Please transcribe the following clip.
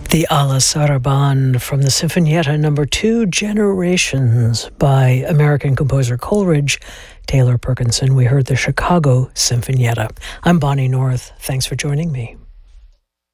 The Alla Sarabande from the Sinfonietta No. 2, Generations, by American composer Coleridge Taylor Perkinson. We heard the Chicago Sinfonietta. I'm Bonnie North. Thanks for joining me.